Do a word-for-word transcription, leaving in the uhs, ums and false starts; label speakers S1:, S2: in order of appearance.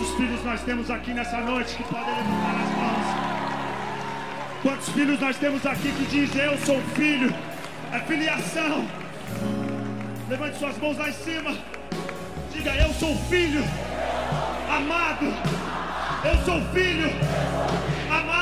S1: Quantos filhos nós temos aqui nessa noite que podem levantar as mãos? Quantos filhos nós temos aqui que dizem eu sou filho? É filiação. Levante suas mãos lá em cima. Diga eu sou filho amado. Eu sou filho amado.